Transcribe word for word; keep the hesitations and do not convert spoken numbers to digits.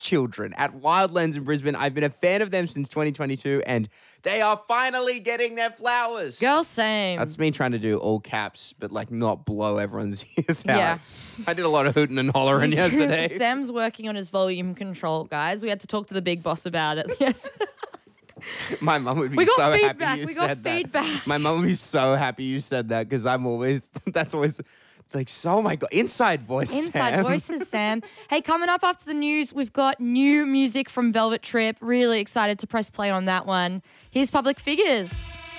children at Wildlands in Brisbane. I've been a fan of them since twenty twenty-two, and they are finally getting their flowers. Girl, same. That's me trying to do all caps, but like not blow everyone's ears out. Yeah. I did a lot of hooting and hollering yesterday. Sam's working on his volume control, guys. We had to talk to the big boss about it. Yes. My mum would be We got so feedback. happy you We got said that. feedback. My mum would be so happy you said that because I'm always, that's always like, so, oh my God, inside voice, Inside Sam. voices, Sam. Hey, coming up after the news, we've got new music from Velvet Trip. Really excited to press play on that one. Here's Public Figures.